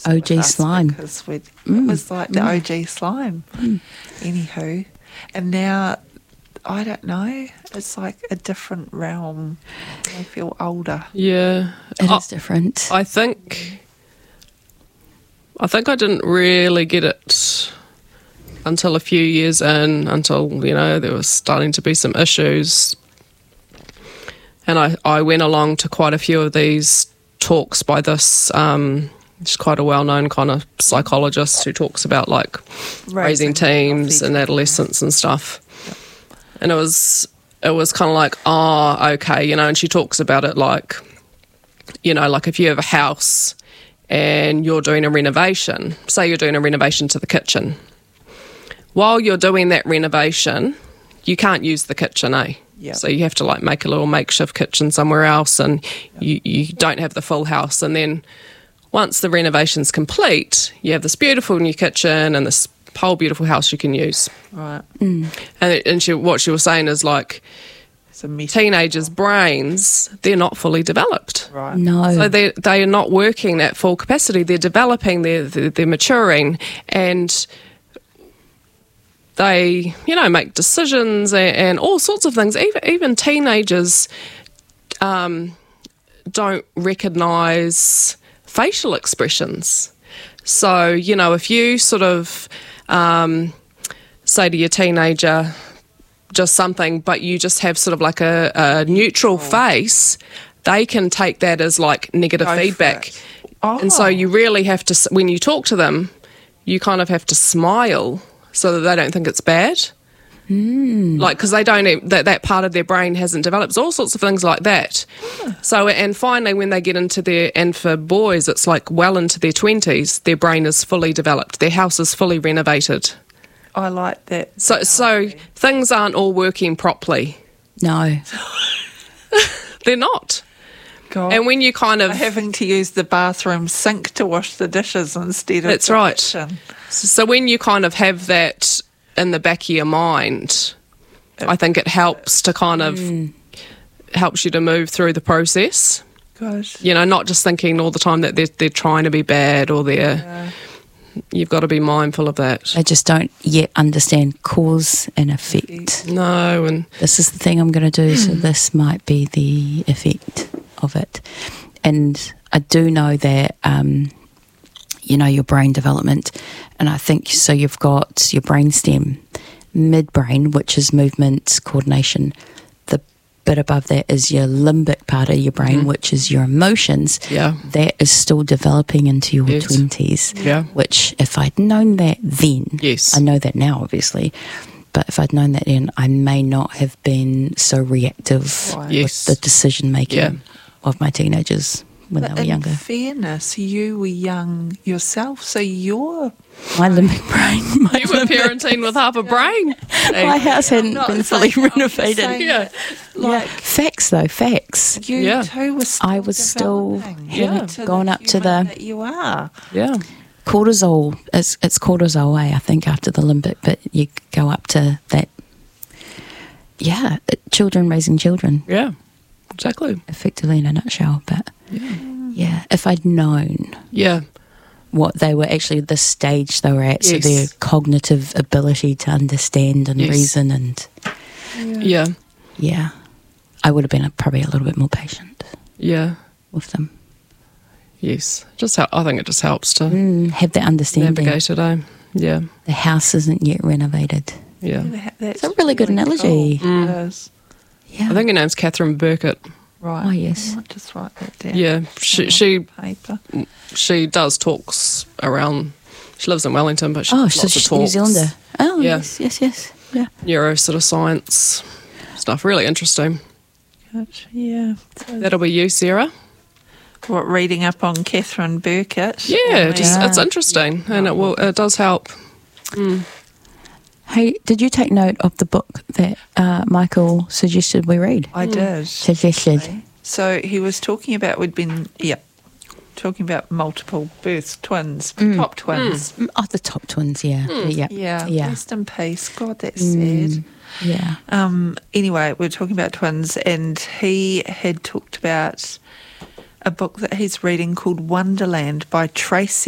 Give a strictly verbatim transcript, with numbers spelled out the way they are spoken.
So O with G us, slime. because we Mm. it was like the Mm. O G slime. Mm. Anywho, and now I don't know. It's like a different realm. I feel older. Yeah. It I, is different. I think I think I didn't really get it until a few years in, until, you know, there was starting to be some issues. And I, I went along to quite a few of these talks by this, um, she's quite a well-known kind of psychologist who talks about, like, raising, Raising teens healthy and teens. adolescents and stuff. Yep. And it was, it was kind of like, oh, okay, you know, and she talks about it like, you know, like if you have a house and you're doing a renovation, say you're doing a renovation to the kitchen. While you're doing that renovation, you can't use the kitchen, eh? Yep. So you have to like make a little makeshift kitchen somewhere else, and yep. you, you don't have the full house. And then once the renovation's complete, you have this beautiful new kitchen and this whole beautiful house you can use. Right. Mm. And, it, and she, what she was saying is like, It's a mess. teenagers' brains, they're not fully developed. Right. No. So they they are not working at full capacity. They're developing, they're, they're, they're maturing, and they, you know, make decisions and, and all sorts of things. Even, even teenagers um, don't recognise facial expressions. So, you know, if you sort of um, say to your teenager just something, but you just have sort of like a, a neutral face, they can take that as like negative Go for feedback. it. Oh. And so you really have to, when you talk to them, you kind of have to smile so that they don't think it's bad. Mm. Like, because they don't, e- that, that part of their brain hasn't developed. There's all sorts of things like that. Yeah. So, and finally, when they get into their, and for boys, it's like well into their twenties, their brain is fully developed. Their house is fully renovated. I like that. So, so things aren't all working properly. No. They're not. God. And when you kind of, having to use the bathroom sink to wash the dishes instead of That's the right. kitchen. so when you kind of have that in the back of your mind, I think it helps to kind of, Mm. helps you to move through the process. Gosh. You know, not just thinking all the time that they're, they're trying to be bad or they're, Yeah. you've got to be mindful of that. They just don't yet understand cause and effect. No, and This is the thing I'm going to do, so this might be the effect of it. And I do know that, um, you know, your brain development, and I think so you've got your brainstem, midbrain, which is movement coordination. The bit above that is your limbic part of your brain, Mhm. which is your emotions. yeah, That is still developing into your Yes. twenties. yeah, Which, if I'd known that then, yes, I know that now, obviously, but if I'd known that then, I may not have been so reactive Right. yes, with the decision making Yeah. of my teenagers when But they were in younger. fairness, you were young yourself, so you're My limbic brain, my, you were parenting with half a brain. my house hadn't not been saying- fully I'm just renovated. saying Yeah. that, like yeah, facts though, facts. you Yeah. too were still I was still developing Yeah. to gone the up to human the- that you are. Yeah, Cortisol, it's, it's cortisol, eh? I think after the limbic, but you go up to that. Yeah, it- children raising children, yeah, exactly. effectively in a nutshell. But Yeah, yeah, if I'd known yeah, what they were actually, the stage they were at, so Yes. their cognitive ability to understand and Yes. reason, and yeah, yeah, I would have been a, probably a little bit more patient yeah. with them. Yes, just hel- I think it just helps to Mm, have that understanding. navigate it. Eh? Yeah, The house isn't yet renovated. yeah. That's It's a really good analogy. cool. Mm. It is. Yeah. I think her name's Catherine Burkett. Right. Oh, yes. I might just write that down. Yeah, she on she paper. she does talks around. She lives in Wellington, but she Oh, does so lots of she's talks. New Zealander. Oh, Yeah. yes, yes, yes. Yeah. Neuro sort of science stuff. Really interesting. Gotcha, yeah. So That'll be you, Sarah. what, reading up on Catherine Burkett? Yeah, And just Yeah. it's interesting, and it will it does help. Mm. Hey, did you take note of the book that uh, Michael suggested we read? I did. Suggested. So he was talking about, we'd been, yeah, talking about multiple births, twins, Mm. top twins. Mm, Oh, the top twins, yeah. Yeah. Yeah, Yeah. rest in peace. God, that's Mm, sad. yeah. Um, anyway, we we're talking about twins, and he had talked about a book that he's reading called Wonderland by Tracy